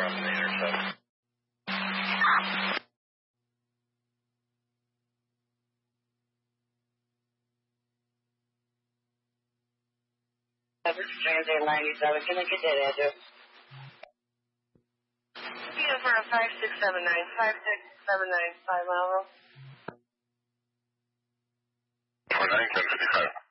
crossing the intersection. Transit 97. Can I get that address? Yeah, for a 5679, 5679, 5 mile road. 49, 1055.